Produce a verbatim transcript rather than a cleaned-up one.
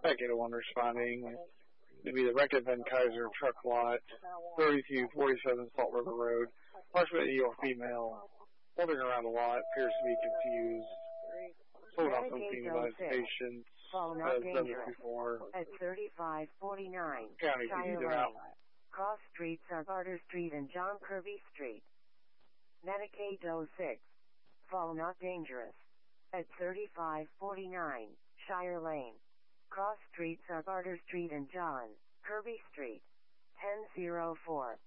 Packet one responding to be the Reckitt Van Kaiser truck lot, thirty-two forty-seven Salt River Road. Approximately a female holding around a lot, appears to be confused. Sold off something about his patients. Has done this before. At thirty-five forty-nine County, Shire either Lane. out. Cross Streets are Barter Street and John Kirby Street. Medicaid oh six. Fall not dangerous. At thirty-five forty-nine Shire Lane. Cross Streets are Barter Street and John Kirby Street. ten oh four